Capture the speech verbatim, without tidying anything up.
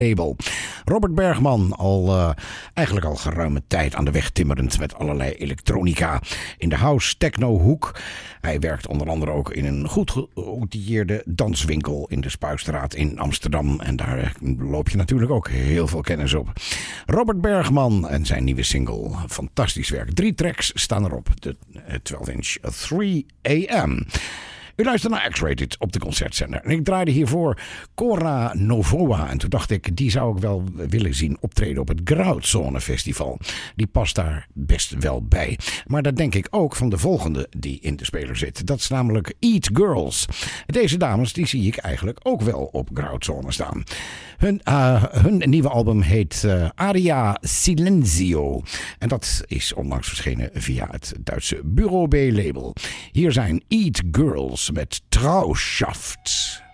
label. Robert Bergman, al uh, eigenlijk al geruime tijd aan de weg timmerend met allerlei elektronica in de house techno hoek. Hij werkt onder andere ook in een goed geoutilleerde danswinkel in de Spuistraat in Amsterdam. En daar loop je natuurlijk ook heel veel kennis op. Robert Bergman en zijn nieuwe single. Fantastisch werk. Drie tracks staan erop. De twaalf inch three a m. U luistert naar X-Rated op de Concertzender. En ik draaide hiervoor Cora Novoa. En toen dacht ik, die zou ik wel willen zien optreden op het Grautzone Festival. Die past daar best wel bij. Maar dat denk ik ook van de volgende die in de speler zit. Dat is namelijk Eat Girls. Deze dames, die zie ik eigenlijk ook wel op Grautzone staan. Hun, uh, hun nieuwe album heet uh, Aria Silenzio. En dat is onlangs verschenen via het Duitse Bureau B label. Hier zijn Eat Girls met Trauschaft.